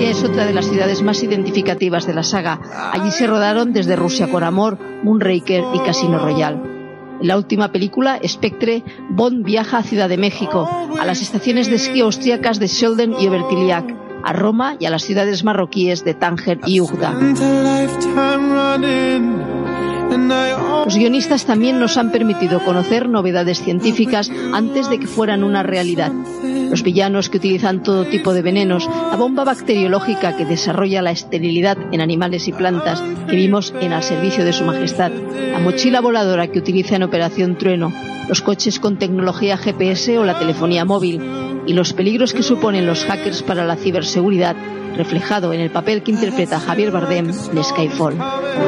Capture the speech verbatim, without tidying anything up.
Filadelfia es otra de las ciudades más identificativas de la saga. Allí se rodaron Desde Rusia con Amor, Moonraker y Casino Royale. En la última película, Spectre, Bond viaja a Ciudad de México, a las estaciones de esquí austríacas de Scholden y Obertilliach, a Roma y a las ciudades marroquíes de Tánger y Ugda. Los guionistas también nos han permitido conocer novedades científicas antes de que fueran una realidad. Los villanos que utilizan todo tipo de venenos, la bomba bacteriológica que desarrolla la esterilidad en animales y plantas que vimos en Al servicio de su majestad, la mochila voladora que utiliza en Operación Trueno, los coches con tecnología G P S o la telefonía móvil, y los peligros que suponen los hackers para la ciberseguridad, reflejado en el papel que interpreta Javier Bardem en Skyfall.